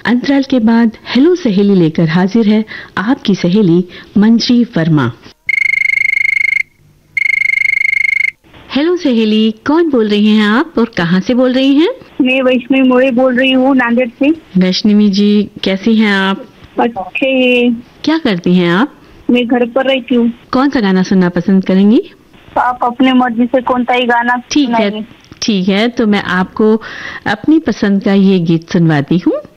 अंतराल के बाद हेलो सहेली लेकर हाजिर है आपकी सहेली मंजरी वर्मा। हेलो सहेली, कौन बोल रही हैं आप और कहां से बोल रही हैं? मैं वैष्णवी मोरे बोल रही हूँ, नांदेड़ से। वैष्णवी जी, कैसी हैं आप? अच्छे। क्या करती हैं आप? मैं घर पर रहती हूँ। कौन सा गाना सुनना पसंद करेंगी? आप अपने मर्जी से कौन सा ही गाना ठीक है, तो मैं आपको अपनी पसंद का ये गीत सुनवाती हूँ।